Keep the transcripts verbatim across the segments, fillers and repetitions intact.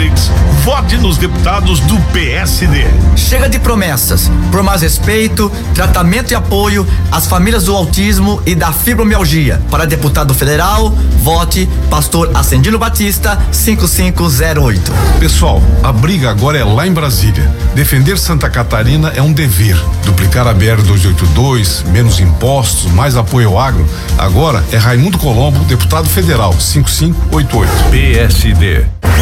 Onix, vote nos deputados do P S D. Chega de promessas. Por mais respeito, tratamento e apoio às famílias do autismo e da fibromialgia. Para deputado federal, vote Pastor Ascendino Batista cinco cinco zero oito. Pessoal, a briga agora é lá em Brasília. Defender Santa Catarina é um dever. Duplicar a B R duzentos e oitenta e dois, menos impostos, mais apoio ao agro. Agora é Raimundo Colombo, deputado federal, cinco cinco oito oito. P S D.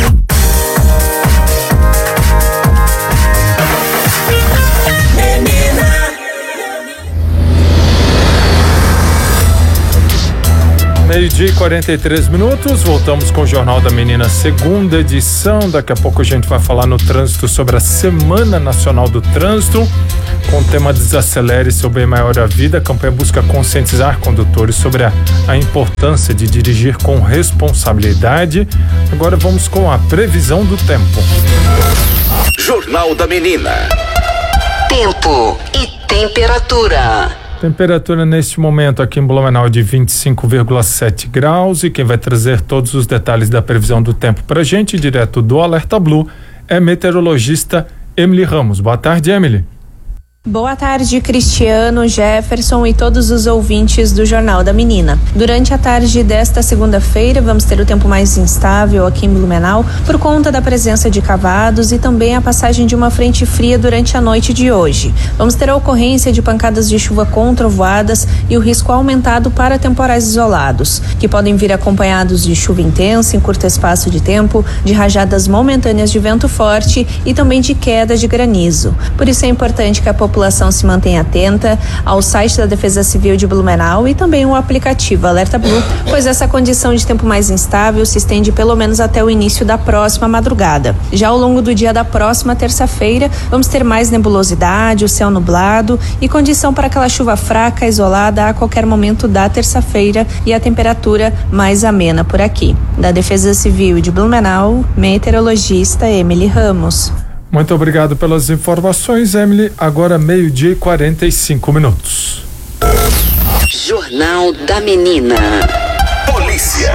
Meio-dia e quarenta e três minutos, voltamos com o Jornal da Menina, segunda edição. Daqui a pouco a gente vai falar no trânsito sobre a Semana Nacional do Trânsito, com o tema Desacelere seu bem maior a vida. A campanha busca conscientizar condutores sobre a, a importância de dirigir com responsabilidade. Agora vamos com a previsão do tempo. Jornal da Menina. Tempo e temperatura. Temperatura neste momento aqui em Blumenau de vinte e cinco vírgula sete graus, e quem vai trazer todos os detalhes da previsão do tempo pra gente, direto do Alerta Blue, é meteorologista Emily Ramos. Boa tarde, Emily. Boa tarde, Cristiano, Jefferson e todos os ouvintes do Jornal da Menina. Durante a tarde desta segunda-feira, vamos ter o tempo mais instável aqui em Blumenau por conta da presença de cavados e também a passagem de uma frente fria durante a noite de hoje. Vamos ter a ocorrência de pancadas de chuva com trovoadas e o risco aumentado para temporais isolados, que podem vir acompanhados de chuva intensa em curto espaço de tempo, de rajadas momentâneas de vento forte e também de queda de granizo. Por isso é importante que a população A população se mantenha atenta ao site da Defesa Civil de Blumenau e também o aplicativo Alerta Blue, pois essa condição de tempo mais instável se estende pelo menos até o início da próxima madrugada. Já ao longo do dia da próxima terça-feira, vamos ter mais nebulosidade, o céu nublado e condição para aquela chuva fraca, isolada a qualquer momento da terça-feira e a temperatura mais amena por aqui. Da Defesa Civil de Blumenau, meteorologista Emily Ramos. Muito obrigado pelas informações, Emily. Agora meio-dia e quarenta e cinco minutos. Jornal da Menina. Polícia.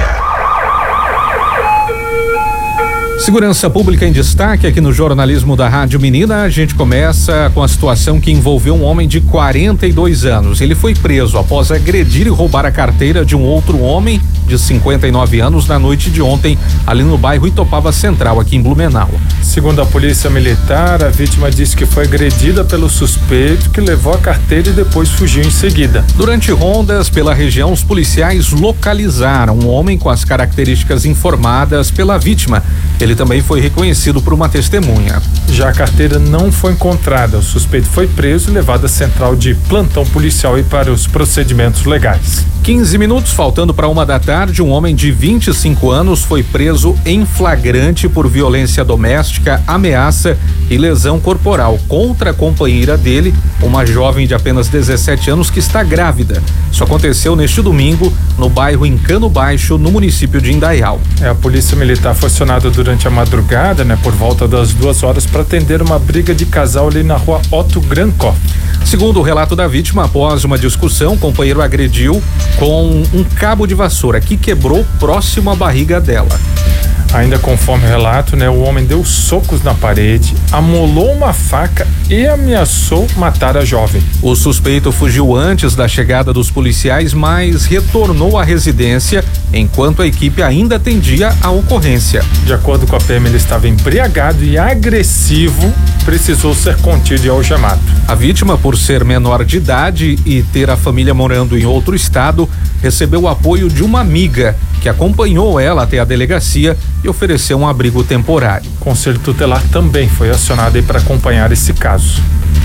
Segurança Pública em destaque aqui no jornalismo da Rádio Menina. A gente começa com a situação que envolveu um homem de quarenta e dois anos. Ele foi preso após agredir e roubar a carteira de um outro homem de cinquenta e nove anos na noite de ontem, ali no bairro Itopava Central, aqui em Blumenau. Segundo a Polícia Militar, a vítima disse que foi agredida pelo suspeito, que levou a carteira e depois fugiu em seguida. Durante rondas pela região, os policiais localizaram um homem com as características informadas pela vítima. Ele também foi reconhecido por uma testemunha. Já a carteira não foi encontrada. O suspeito foi preso e levado à central de plantão policial e para os procedimentos legais. quinze minutos, faltando para uma da tarde, um homem de vinte e cinco anos foi preso em flagrante por violência doméstica, ameaça e lesão corporal contra a companheira dele, uma jovem de apenas dezessete anos que está grávida. Isso aconteceu neste domingo no bairro Encano Baixo, no município de Indaial. É, a Polícia Militar foi acionada durante a madrugada, né, por volta das duas horas, para atender uma briga de casal ali na rua Otto Granco. Segundo o relato da vítima, após uma discussão, o companheiro agrediu com um cabo de vassoura que quebrou próximo à barriga dela. Ainda conforme o relato, né, o homem deu socos na parede, amolou uma faca e ameaçou matar a jovem. O suspeito fugiu antes da chegada dos policiais, mas retornou à residência enquanto a equipe ainda atendia a ocorrência. De acordo com a P M, ele estava embriagado e agressivo, precisou ser contido e algemado. A vítima, por ser menor de idade e ter a família morando em outro estado, recebeu o apoio de uma amiga que acompanhou ela até a delegacia e ofereceu um abrigo temporário. O Conselho Tutelar também foi acionado aí para acompanhar esse caso.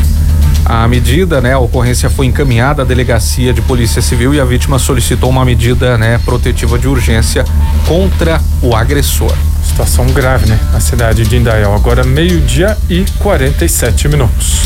A medida, né, a ocorrência foi encaminhada à delegacia de Polícia Civil e a vítima solicitou uma medida, né, protetiva de urgência contra o agressor. Situação grave, né, na cidade de Indaial. Agora meio-dia e quarenta e sete minutos.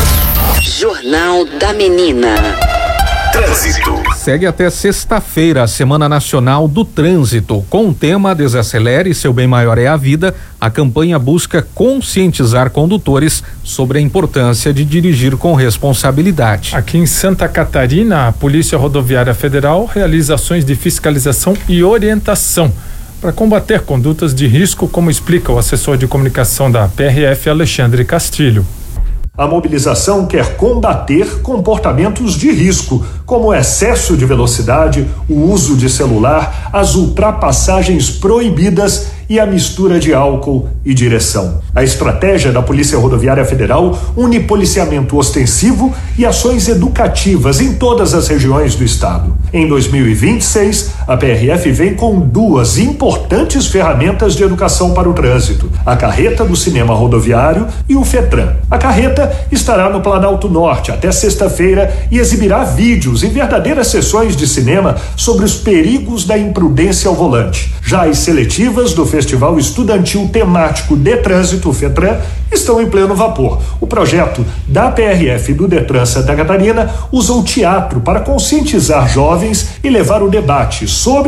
Jornal da Menina. Trânsito. Segue até sexta-feira a Semana Nacional do Trânsito. Com o tema Desacelere, seu bem maior é a vida, a campanha busca conscientizar condutores sobre a importância de dirigir com responsabilidade. Aqui em Santa Catarina, a Polícia Rodoviária Federal realiza ações de fiscalização e orientação para combater condutas de risco, como explica o assessor de comunicação da P R F, Alexandre Castilho. A mobilização quer combater comportamentos de risco, como o excesso de velocidade, o uso de celular, as ultrapassagens proibidas e a mistura de álcool e direção. A estratégia da Polícia Rodoviária Federal une policiamento ostensivo e ações educativas em todas as regiões do estado. Em dois mil e vinte e seis, a P R F vem com duas importantes ferramentas de educação para o trânsito: a carreta do cinema rodoviário e o FETRAN. A carreta estará no Planalto Norte até sexta-feira e exibirá vídeos em verdadeiras sessões de cinema sobre os perigos da imprudência ao volante. Já as seletivas do Festival Estudantil Temático de Trânsito, FETRAN, estão em pleno vapor. O projeto da P R F do Detran Santa Catarina usa o teatro para conscientizar jovens e levar o debate sobre